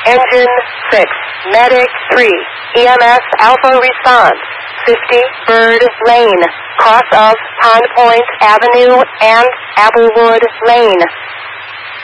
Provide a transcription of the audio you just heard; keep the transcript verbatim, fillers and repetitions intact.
Engine six, Medic three, E M S Alpha response, fifty Bird Lane, cross of Pond Point Avenue and Applewood Lane.